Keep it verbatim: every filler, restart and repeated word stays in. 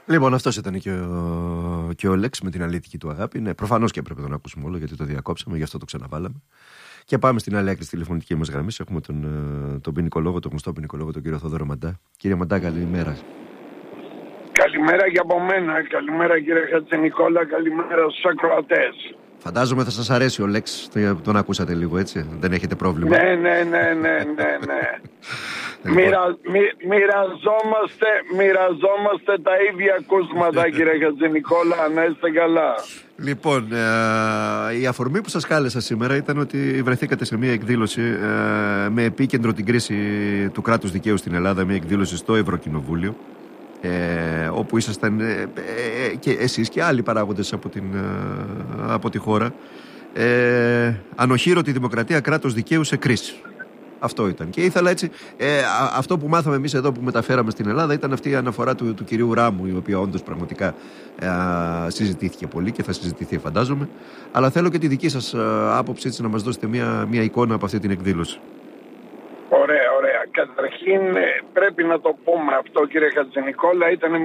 Λοιπόν, αυτός ήταν και ο, και ο Λέξ με την αλήθικη του αγάπη. Ναι, προφανώς και έπρεπε να τον ακούσουμε όλο, γιατί το διακόψαμε, γι' αυτό το ξαναβάλαμε. Και πάμε στην άλλη άκρη στη τηλεφωνική μας γραμμή. Έχουμε τον, τον ποινικολόγο, τον γνωστό ποινικολόγο, τον κύριο Θόδωρο Μαντά. Κύριε Μαντά, καλημέρα. Καλημέρα και από μένα. Καλημέρα κύριε Χατζηνικόλα. Καλημέρα στους ακροατές. Φαντάζομαι θα σας αρέσει ο Λέξ. Τον ακούσατε λίγο, έτσι. Δεν έχετε πρόβλημα. Ναι, ναι, ναι, ναι, ναι, ναι. Μοιρα, μοι, μοιραζόμαστε, μοιραζόμαστε τα ίδια ακούσματα κύριε Χατζηνικόλα. Να είστε καλά. Λοιπόν, ε, η αφορμή που σας κάλεσα σήμερα ήταν ότι βρεθήκατε σε μια εκδήλωση ε, με επίκεντρο την κρίση του κράτους δικαίου στην Ελλάδα, μια εκδήλωση στο Ευρωκοινοβούλιο, ε, όπου ήσασταν ε, ε, και εσείς και άλλοι παράγοντες από, την, ε, από τη χώρα. Ε, ανοχήρωτη δημοκρατία, κράτος δικαίου σε κρίση. Αυτό ήταν. Και ήθελα έτσι. Ε, αυτό που μάθαμε εμείς εδώ που μεταφέραμε στην Ελλάδα ήταν αυτή η αναφορά του, του κυρίου Ράμου, η οποία όντως πραγματικά ε, συζητήθηκε πολύ και θα συζητηθεί, φαντάζομαι. Αλλά θέλω και τη δική σας ε, άποψη, έτσι, να μας δώσετε μια, μια εικόνα από αυτή την εκδήλωση. Ωραία, ωραία. Καταρχήν πρέπει να το πούμε αυτό, κύριε Χατζηνικόλα. Ήταν